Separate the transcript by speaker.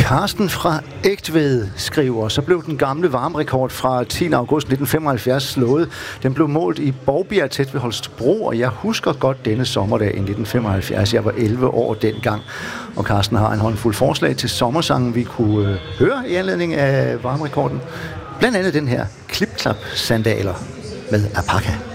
Speaker 1: Carsten fra Egtved skriver, så blev den gamle varmerekord fra 10. august 1975 slået. Den blev målt i Bovbjerg tæt ved Holstebro, og jeg husker godt denne sommerdag i 1975. Jeg var 11 år dengang, og Carsten har en håndfuld forslag til sommersangen, vi kunne høre i anledning af varmerekorden. Blandt andet den her Klip-klap-sandaler med Alpaca.